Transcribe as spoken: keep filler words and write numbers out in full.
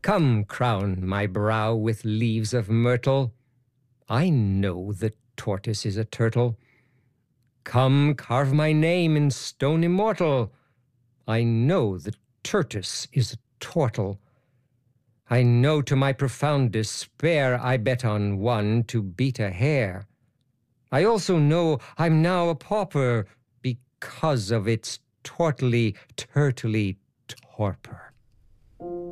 Come crown my brow with leaves of myrtle. I know the tortoise is a turtle. Come carve my name in stone immortal. I know the tortoise is a tortle. I know to my profound despair I bet on one to beat a hare. I also know I'm now a pauper because of its tortly, turtly torpor.